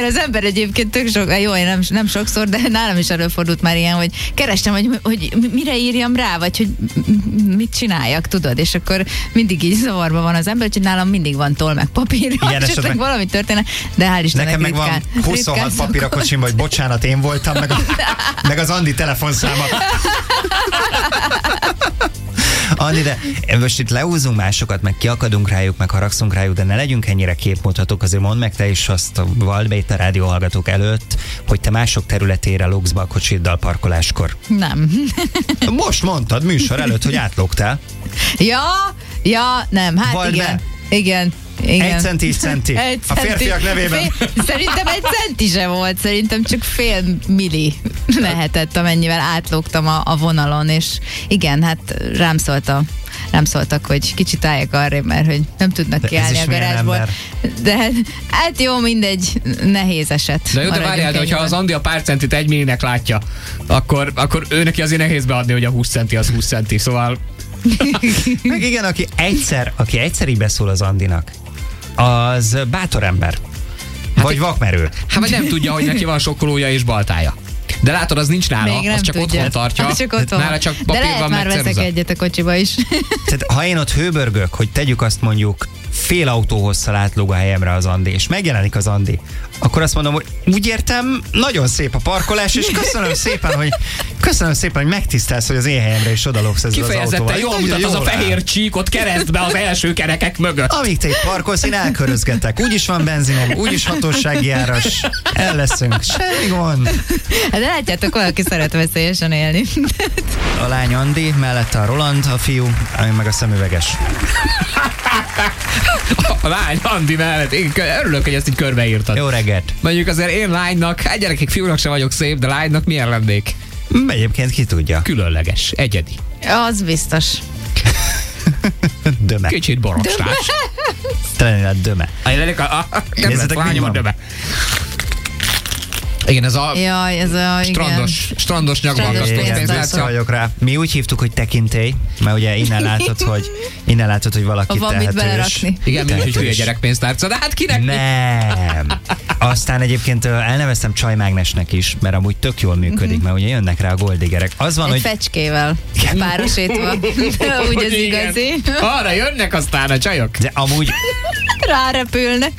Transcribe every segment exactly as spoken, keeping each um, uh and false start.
Olyan az ember egyébként tök sok, jó, én nem, nem sokszor, de nálam is előfordult már ilyen, hogy kerestem, hogy, hogy mire írjam rá, vagy hogy mit csináljak, tudod, és akkor mindig így zavarba van az ember, hogy nálam mindig van toll meg papír, és esetleg valami történet, de hál' Istennek nekem meg ritkán, van huszonhat papír a kocsimban, hogy bocsánat, én voltam, meg, a, meg az Andi telefonszáma. Andi, de most itt leúzunk másokat, meg kiakadunk rájuk, meg haragszunk rájuk, de ne legyünk ennyire képmutatók, azért mondd meg te is azt, vald be itt a rádióhallgatók előtt, hogy te mások területére lógsz be a kocsiddal parkoláskor. Nem. Most mondtad műsor előtt, hogy átlógtál. Ja, ja, nem, hát Vald igen. be. Igen. Igen. Egy centi, egy centi. Egy a férfiak nevében. Fél, szerintem egy centi se volt, szerintem csak fél milli lehetett, amennyivel átlógtam a, a vonalon, és igen, hát rám szólt a nem szóltak, hogy kicsit álljak arrébb, mert hogy nem tudnak kiállni a garázsból. De hát jó, mindegy, nehéz eset. De jó, de várjál, de hogyha az Andi a pár centit egy millinek látja, akkor, akkor ő neki azért nehéz beadni, hogy a húsz centi az húsz centi, szóval... Meg igen, aki egyszer, aki egyszer így beszól az Andinak, az bátor ember. Hát vagy vakmerő. Hát vagy nem tudja, hogy neki van sokkolója és baltája. De látod, az nincs nála, az csak tudja. otthon tartja. Az csak otthon. Nála csak papír de lehet van, már meg veszek ceruza. egyet a kocsiba is. Tehát ha én ott hőbörgök, hogy tegyük azt mondjuk fél autóhosszal átlóg a helyemre az Andi, és megjelenik az Andi, akkor azt mondom, hogy úgy értem, nagyon szép a parkolás, és köszönöm szépen, hogy köszönöm szépen, hogy megtisztelsz, hogy az én helyemre is odalogsz ezzel az autóval. Kifejezetten jól mutat az a fehér csíkot keresztbe az első kerekek mögött. Amíg te itt parkolsz, én elkörözgetek. Úgyis van benzinom, úgyis hatósági áras. El leszünk. Semmi gond. Hát de látjátok, valaki szeret veszélyesen élni. A lány Andi, mellette a Roland, a fiú, ami meg a szemüveges. A lány Andi mellett. Én örülök, hogy ezt így körbeírtad. Jó reggelt. Mondjuk azért én lánynak, hát gyerekek, fiúnak sem vagyok szép, de lánynak milyen lennék? Egyébként ki tudja. Különleges, egyedi. Az biztos. Döme. Kicsit borostás. Trenélet döme. Kedvenc lányom a döme. Igen, ez a Jaj, ez a, strandos, igen. strandos nyakmagasztó pénztárca. vagyok rá. Mi úgy hívtuk, hogy tekintély, mert ugye innen látod, hogy innen látod, hogy valaki van mit tehetős. belerakni. Igen, mi is hülye gyerekpénztárca, de hát kinek? Nem. Aztán egyébként elneveztem csajmágnesnek is, mert amúgy tök jól működik, mert ugye jönnek rá a goldigerek. Az van, egy hogy... fecskével párosítva. Úgy az igazi. Arra jönnek aztán a csajok. De amúgy... Rárepülnek.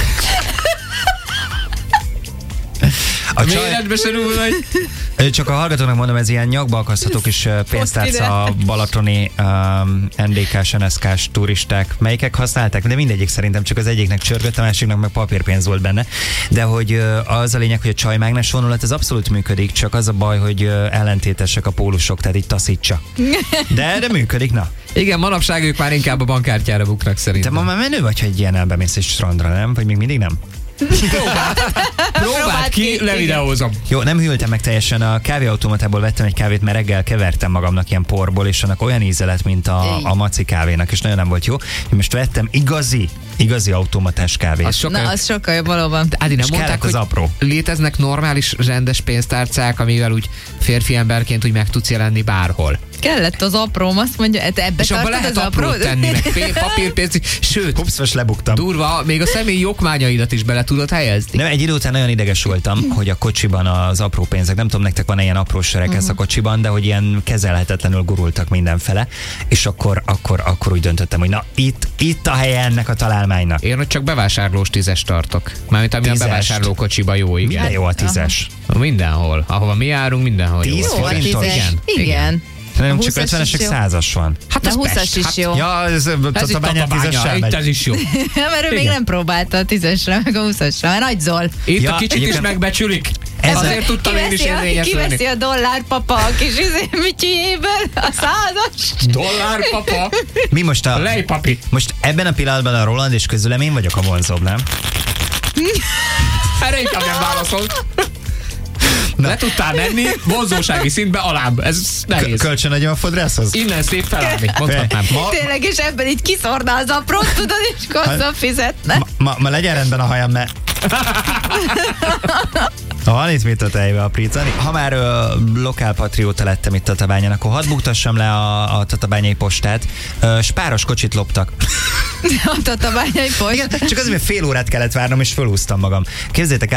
A csaj... Méretbe se rúl, vagy? Csak a hallgatónak mondom, ez ilyen nyakba akasztható kis pénztárca, balatoni um, en dé ká-s, en es ká-s turisták. Melyikek használták? De mindegyik szerintem, csak az egyiknek csörgött, a másiknak meg papírpénz volt benne. De hogy uh, az a lényeg, hogy a csajmágnes vonulat, ez abszolút működik, csak az a baj, hogy uh, ellentétesek a pólusok, tehát így taszítsa. De, de működik, na. Igen, manapság ők már inkább a bankkártyára buknak szerintem. Te ma már menő vagy, hogy ilyen elbemész egy strandra, nem? Vagy még mindig nem? Próbáld, próbáld ki, ki, levideózom. Jó, nem hűltem meg teljesen, a kávéautomatából vettem egy kávét, mert reggel kevertem magamnak ilyen porból, és annak olyan íze lett, mint a, a maci kávénak, és nagyon nem volt jó. Én most vettem igazi, igazi automatás kávét. Az sokkal, Na, az sokkal jobb, valóban. Ádi, nem és mondták, hogy az apró. Léteznek normális, rendes pénztárcák, amivel úgy férfi emberként úgy meg tudsz jelenni bárhol. Kellett az apróm, azt mondja, te ebbe és abban tartod lehet az aprót aprót? tenni, meg pénz, papírpénz, sőt, Ups, most lebuktam. durva, még a személyi okmányaidat is bele tudod helyezni. Nem, egy idő után nagyon ideges voltam, hogy a kocsiban az apró pénzek, nem tudom, nektek van ilyen apró sereg uh-huh. a kocsiban, de hogy ilyen kezelhetetlenül gurultak mindenfele, és akkor, akkor, akkor úgy döntöttem, hogy na, itt, itt a helye ennek a találmánynak. Én ott csak bevásárlós tízest tartok. Mármint ami a bevásárló kocsiba jó, igen. De jó a tízes. Aha. Mindenhol. Ahova mi járunk, mindenhol Tíz jó. Jó, a forintos? tízes. Igen. Igen. Igen. Nem, A csak húszas ötvenesek is jó. százas van. Hát De az húszas Pest, is hát jó. Ja, ez, Ez itt Tatabányán tízessel itt megy. ez is jó. Mert ő még Igen. nem próbálta a tízesre, meg a huszasra, mert nagy Zol. Itt Ja, a kicsit is egyébként- megbecsülik. Ez a- Azért tudtam én is Kiveszi a, érvényesülni. kiveszi a dollárpapa a kis izé, mityijéből a százas. Dollárpapa. Mi most a... Lejpapi. Most ebben a pillanatban a Roland és közülem én vagyok a vonzóbb, nem? Erre inkább nem válaszolt. Le tudtál menni vonzósági szintbe alább. Ez nehéz. Kölcsön adjam a fodrászhoz? Innen szép felállni, mondhatnám. Ma, Tényleg, és ebben így kiszorná az aprót, tudod, és hozzá fizetne. ma, ma, ma legyen rendben a hajam, mert... Van itt mit a tejbe aprítani. Ha már ö, lokálpatrióta lettem itt Tatabányán, akkor hadd buktassam le a, a tatabányai postát. Ö, spáros kocsit loptak. A tatabányai post. Csak azért, mert fél órát kellett várnom, és fölhúztam magam. Képzeljétek el,